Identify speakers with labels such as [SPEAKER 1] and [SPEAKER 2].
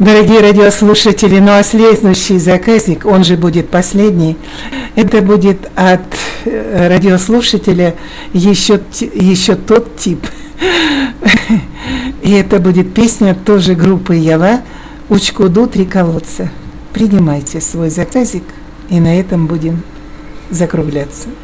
[SPEAKER 1] Дорогие радиослушатели, ну а следующий заказик, он же будет последний, это будет от радиослушателя еще тот тип. И это будет песня тоже группы Ява «Учкуду три колодца». Принимайте свой заказик, и на этом будем закругляться.